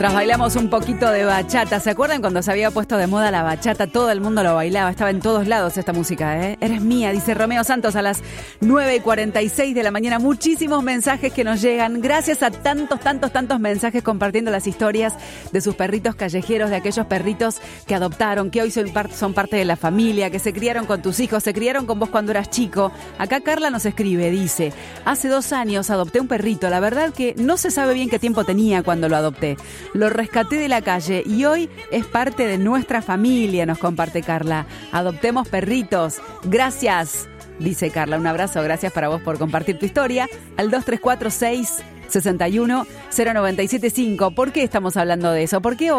Tras bailamos un poquito de bachata. ¿Se acuerdan cuando se había puesto de moda la bachata? Todo el mundo lo bailaba, estaba en todos lados esta música, ¿eh? Eres mía, dice Romeo Santos a las 9:46 de la mañana. Muchísimos mensajes que nos llegan. Gracias a tantos mensajes compartiendo las historias de sus perritos callejeros, de aquellos perritos que adoptaron, que hoy son parte de la familia, que se criaron con tus hijos, se criaron con vos cuando eras chico. Acá Carla nos escribe, dice: hace 2 años adopté un perrito. La verdad que no se sabe bien qué tiempo tenía cuando lo adopté. Lo rescaté de la calle y hoy es parte de nuestra familia, nos comparte Carla. Adoptemos perritos. Gracias, dice Carla. Un abrazo, gracias para vos por compartir tu historia. Al 2346 61 0975. ¿Por qué estamos hablando de eso? Porque hoy